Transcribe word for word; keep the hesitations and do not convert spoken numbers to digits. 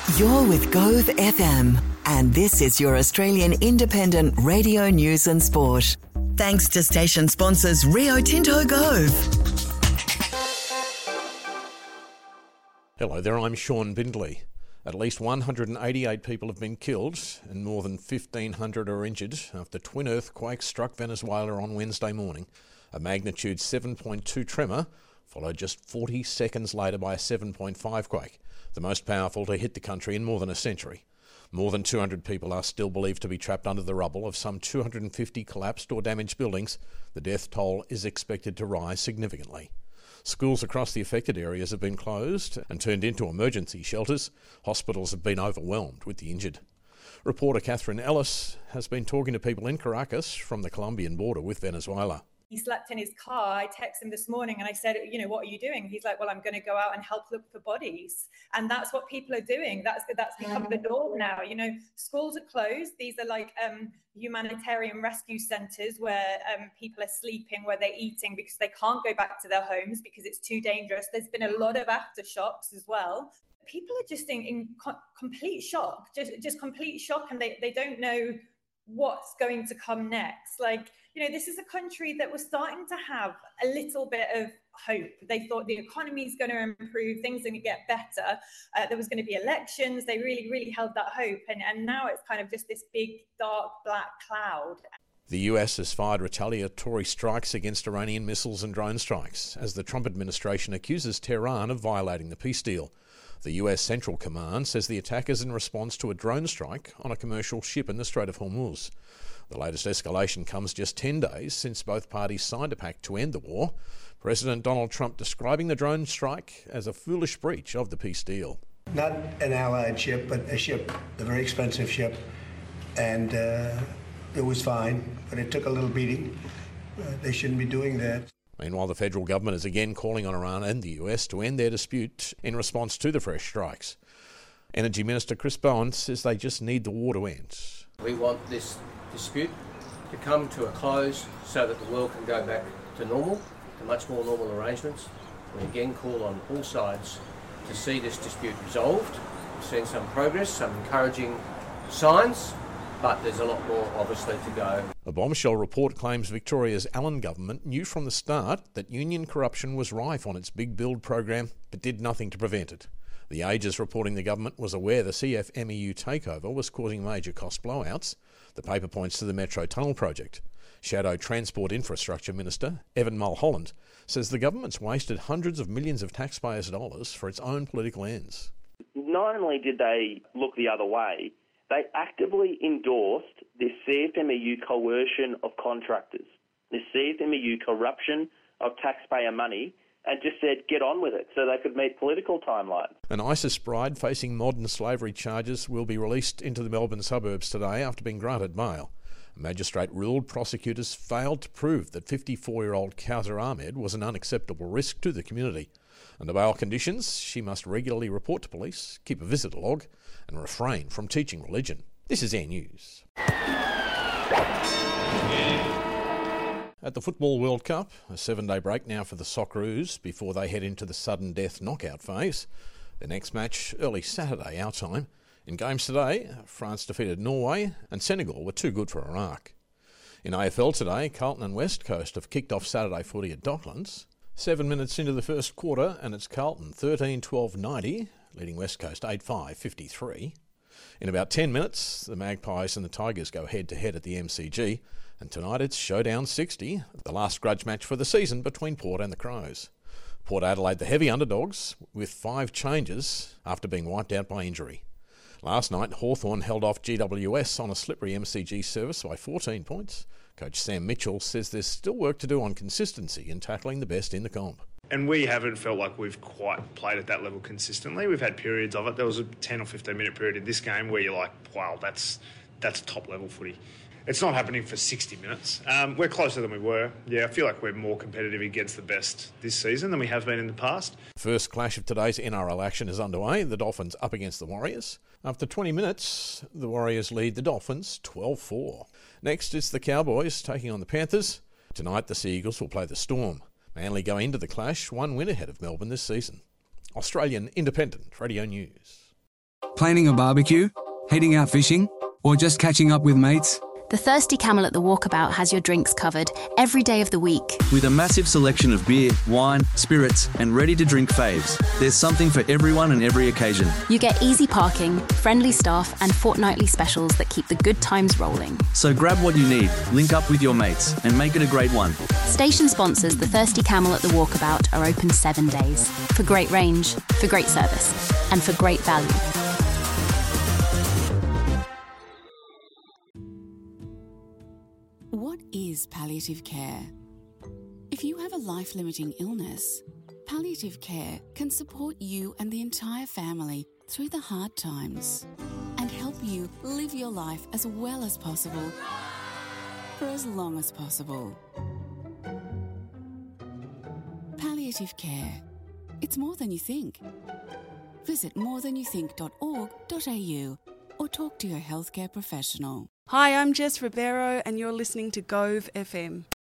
You're with Gove F M, and this is your Australian independent radio news and sport. Thanks to station sponsors Rio Tinto Gove. Hello there, I'm Sean Bindley. At least one hundred eighty-eight people have been killed and more than fifteen hundred are injured after twin earthquakes struck Venezuela on Wednesday morning. A magnitude seven point two tremor followed just forty seconds later by a seven point five quake, the most powerful to hit the country in more than a century. More than two hundred people are still believed to be trapped under the rubble of some two hundred fifty collapsed or damaged buildings. The death toll is expected to rise significantly. Schools across the affected areas have been closed and turned into emergency shelters. Hospitals have been overwhelmed with the injured. Reporter Catherine Ellis has been talking to people in Caracas from the Colombian border with Venezuela. He slept in his car. I texted him this morning and I said, you know, what are you doing? He's like, well, I'm going to go out and help look for bodies. And that's what people are doing. That's that's become the norm now. You know, schools are closed. These are like um, humanitarian rescue centres where um, people are sleeping, where they're eating because they can't go back to their homes because it's too dangerous. There's been a lot of aftershocks as well. People are just in, in co- complete shock, just just complete shock, and they, they don't know what's going to come next. Like, you know, this is a country that was starting to have a little bit of hope. They thought the economy is going to improve, things are going to get better. Uh, there was going to be elections. They really, really held that hope. And, and now it's kind of just this big, dark, black cloud. The U S has fired retaliatory strikes against Iranian missiles and drone strikes as the Trump administration accuses Tehran of violating the peace deal. The U S Central Command says the attack is in response to a drone strike on a commercial ship in the Strait of Hormuz. The latest escalation comes just ten days since both parties signed a pact to end the war. President Donald Trump describing the drone strike as a foolish breach of the peace deal. Not an allied ship, but a ship, a very expensive ship, and uh, it was fine, but it took a little beating. Uh, they shouldn't be doing that. Meanwhile, the federal government is again calling on Iran and the U S to end their dispute in response to the fresh strikes. Energy Minister Chris Bowen says they just need the war to end. We want this dispute to come to a close so that the world can go back to normal, to much more normal arrangements. We again call on all sides to see this dispute resolved. We've seen some progress, some encouraging signs, but there's a lot more obviously to go. A bombshell report claims Victoria's Allen government knew from the start that union corruption was rife on its big build program, but did nothing to prevent it. The Age is reporting the government was aware the C F M E U takeover was causing major cost blowouts. The paper points to the Metro Tunnel project. Shadow Transport Infrastructure Minister Evan Mulholland says the government's wasted hundreds of millions of taxpayers' dollars for its own political ends. Not only did they look the other way, they actively endorsed this C F M E U coercion of contractors, this C F M E U corruption of taxpayer money, and just said, get on with it, so they could meet political timelines. An ISIS bride facing modern slavery charges will be released into the Melbourne suburbs today after being granted bail. A magistrate ruled prosecutors failed to prove that fifty-four-year-old Kawsar Ahmed was an unacceptable risk to the community. Under bail conditions, she must regularly report to police, keep a visitor log, and refrain from teaching religion. This is Air News. At the Football World Cup, a seven-day break now for the Socceroos before they head into the sudden death knockout phase. The next match early Saturday, our time. In games today, France defeated Norway and Senegal were too good for Iraq. In A F L today, Carlton and West Coast have kicked off Saturday footy at Docklands. Seven minutes into the first quarter and it's Carlton thirteen twelve ninety, leading West Coast eight five fifty-three. In about ten minutes, the Magpies and the Tigers go head-to-head at the M C G. And tonight it's Showdown sixty, the last grudge match for the season between Port and the Crows. Port Adelaide the heavy underdogs with five changes after being wiped out by injury. Last night, Hawthorn held off G W S on a slippery M C G service by fourteen points. Coach Sam Mitchell says there's still work to do on consistency in tackling the best in the comp. And we haven't felt like we've quite played at that level consistently. We've had periods of it. There was a ten or fifteen minute period in this game where you're like, wow, that's that's top level footy. It's not happening for sixty minutes. Um, we're closer than we were. Yeah, I feel like we're more competitive against the best this season than we have been in the past. First clash of today's N R L action is underway. The Dolphins up against the Warriors. After twenty minutes, the Warriors lead the Dolphins twelve four. Next is the Cowboys taking on the Panthers. Tonight the Sea Eagles will play the Storm. Manly go into the clash one win ahead of Melbourne this season. Australian Independent Radio News. Planning a barbecue? Heading out fishing? Or just catching up with mates? The Thirsty Camel at the Walkabout has your drinks covered every day of the week. With a massive selection of beer, wine, spirits and ready-to-drink faves, there's something for everyone and every occasion. You get easy parking, friendly staff and fortnightly specials that keep the good times rolling. So grab what you need, link up with your mates and make it a great one. Station sponsors The Thirsty Camel at the Walkabout are open seven days. For great range, for great service and for great value. What is palliative care? If you have a life-limiting illness, palliative care can support you and the entire family through the hard times and help you live your life as well as possible for as long as possible. Palliative care. It's more than you think. Visit more than you think dot org dot a u or talk to your healthcare professional. Hi, I'm Jess Ribeiro and you're listening to Gove F M.